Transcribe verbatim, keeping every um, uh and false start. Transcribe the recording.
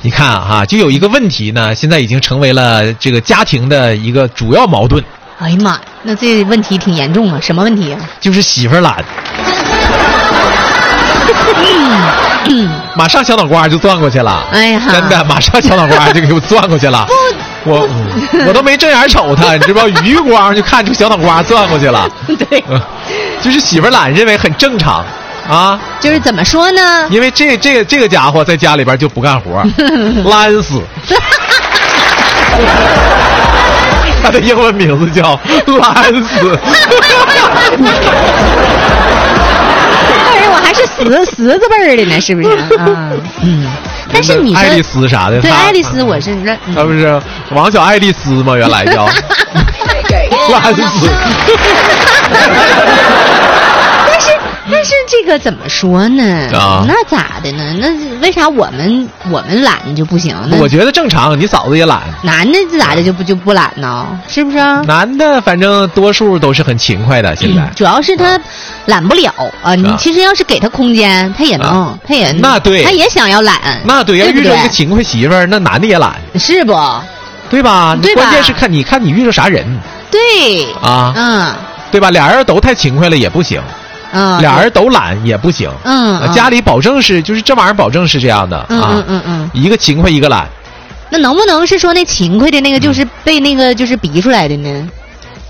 你看啊，就有一个问题呢，现在已经成为了这个家庭的一个主要矛盾。 哎呀妈，那这问题挺严重啊！什么问题啊？ 就是媳妇儿懒。 嗯， 马上小脑瓜就钻过去了。 哎呀， 真的，马上小脑瓜就给我钻过去了。我我都没正眼瞅他，你知不知道？余光就看出小脑瓜钻过去了。 对， 呃、就是媳妇儿懒，认为很正常啊。 就是怎么说呢？ 因为这这个这个家伙在家里边就不干活，懒死。他的英文名字叫懒死。 但是我还是死死字辈儿的呢，是不是？啊，嗯。但是你说爱丽丝啥的， 对，爱丽丝我是认， 他不是王小爱丽丝吗？原来叫懒死。 但是但是这个怎么说呢？ 啊， 那咋的呢？那为啥我们我们懒就不行呢？ 我觉得正常，你嫂子也懒。 男的咋的就不就不懒呢？是不是啊？ 男的反正多数都是很勤快的，现在、嗯、 主要是他懒不了啊。你其实要是给他空间，他也能，啊、他也那对， 他也想要懒。 那对，要遇着一个勤快媳妇儿，那男的也懒， 是不？ 对吧？ 对吧？ 关键是看你看你遇着啥人。 对啊， 嗯， 对吧？俩人都太勤快了也不行。 嗯， 俩人都懒也不行。 嗯， 嗯家里保证是就是这玩意儿保证是这样的。 嗯啊、 嗯嗯嗯， 一个勤快一个懒。 那能不能是说那勤快的那个就是被那个就是逼出来的呢？